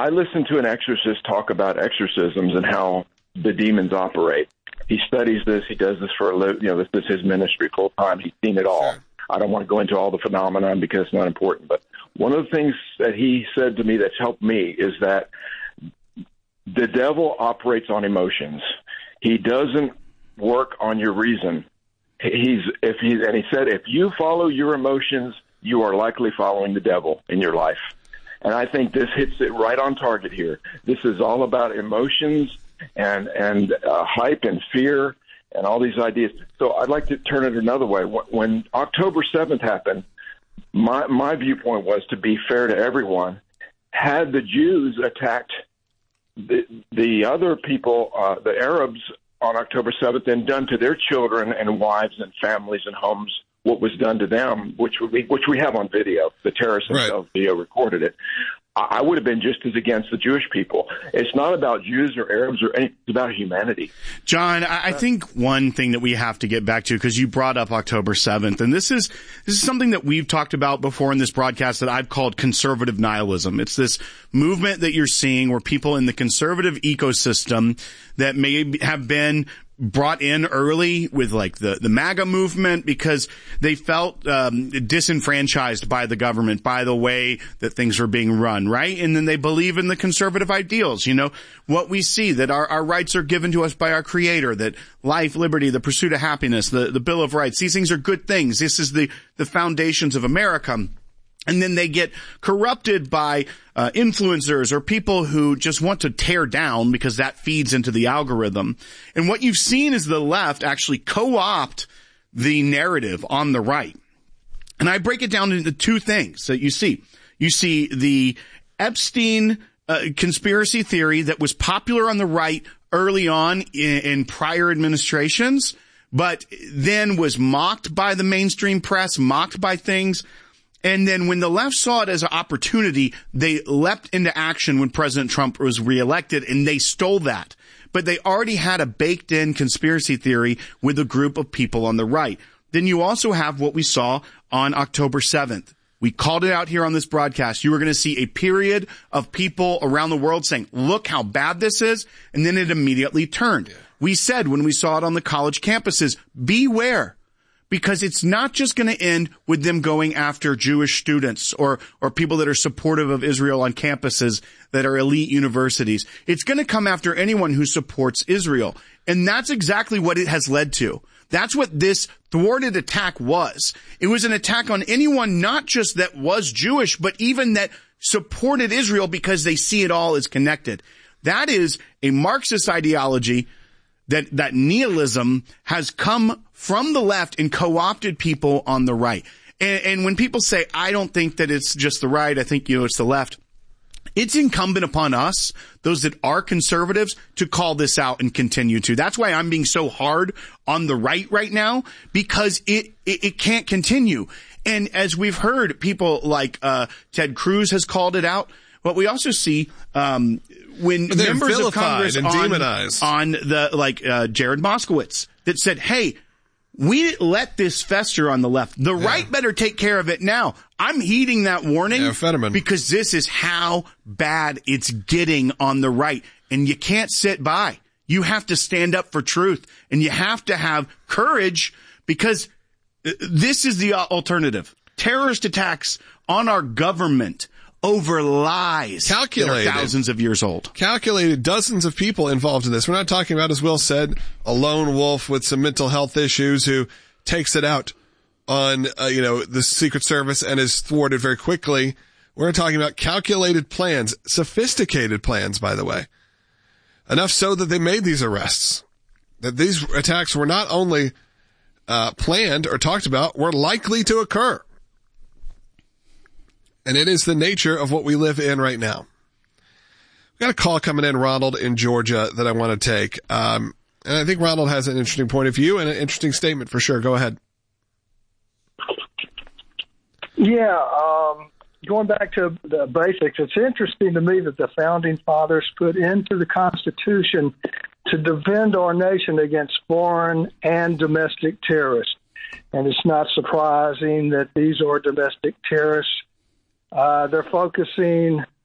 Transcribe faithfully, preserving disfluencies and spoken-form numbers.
I listened to an exorcist talk about exorcisms and how the demons operate. He studies this. He does this for a li- you know this is his ministry full time. He's seen it all. Sure. I don't want to go into all the phenomenon because it's not important. But one of the things that he said to me that's helped me is that the devil operates on emotions. He doesn't work on your reason. He's if he and he said if you follow your emotions, you are likely following the devil in your life. And I think this hits it right on target here. This is all about emotions and and uh, hype and fear and all these ideas. So I'd like to turn it another way. When October seventh happened, my my viewpoint was to be fair to everyone. Had the Jews attacked the, the other people, uh, the Arabs, on October seventh and done to their children and wives and families and homes what was done to them, which we, which we have on video, the terrorists themselves right. video recorded it, I would have been just as against the Jewish people. It's not about Jews or Arabs or anything. It's about humanity. John, I think one thing that we have to get back to, because you brought up October seventh, and this is this is something that we've talked about before in this broadcast that I've called conservative nihilism. It's this movement that you're seeing where people in the conservative ecosystem that may have been brought in early with like the, the MAGA movement because they felt um, disenfranchised by the government, by the way that things were being run, right? And then they believe in the conservative ideals, you know, what we see, that our, our rights are given to us by our Creator, that life, liberty, the pursuit of happiness, the, the Bill of Rights, these things are good things. This is the, the foundations of America. And then they get corrupted by uh, influencers or people who just want to tear down because that feeds into the algorithm. And what you've seen is the left actually co-opt the narrative on the right. And I break it down into two things that you see. You see the Epstein uh, conspiracy theory that was popular on the right early on in, in prior administrations, but then was mocked by the mainstream press, mocked by things. And then when the left saw it as an opportunity, they leapt into action when President Trump was reelected, and they stole that. But they already had a baked-in conspiracy theory with a group of people on the right. Then you also have what we saw on October seventh. We called it out here on this broadcast. You were going to see a period of people around the world saying, look how bad this is, and then it immediately turned. Yeah. We said when we saw it on the college campuses, beware. Because it's not just going to end with them going after Jewish students or, or people that are supportive of Israel on campuses that are elite universities. It's going to come after anyone who supports Israel. And that's exactly what it has led to. That's what this thwarted attack was. It was an attack on anyone not just that was Jewish, but even that supported Israel because they see it all as connected. That is a Marxist ideology. That, that nihilism has come from the left and co-opted people on the right. And, and when people say, I don't think that it's just the right, I think, you know, it's the left. It's incumbent upon us, those that are conservatives, to call this out and continue to. That's why I'm being so hard on the right right now, because it, it, it can't continue. And as we've heard, people like, uh, Ted Cruz has called it out. What we also see, um, when They're members of Congress and on, demonized. on the, like, uh, Jared Moskowitz that said, hey, we let this fester on the left. The yeah. right better take care of it now. I'm heeding that warning yeah, Fetterman. because this is how bad it's getting on the right. And you can't sit by. You have to stand up for truth, and you have to have courage, because this is the alternative. Terrorist attacks on our government over lies calculated, that are thousands of years old. Calculated, dozens of people involved in this. We're not talking about, as Will said, a lone wolf with some mental health issues who takes it out on, uh, you know, the Secret Service and is thwarted very quickly. We're talking about calculated plans, sophisticated plans, by the way. Enough so that they made these arrests. That these attacks were not only uh planned or talked about, were likely to occur. And it is the nature of what we live in right now. We've got a call coming in, Ronald, in Georgia, that I want to take. Um, and I think Ronald has an interesting point of view and an interesting statement for sure. Go ahead. Yeah, um, going back to the basics, it's interesting to me that the Founding Fathers put into the Constitution to defend our nation against foreign and domestic terrorists. And it's not surprising that these are domestic terrorists. Uh, they're focusing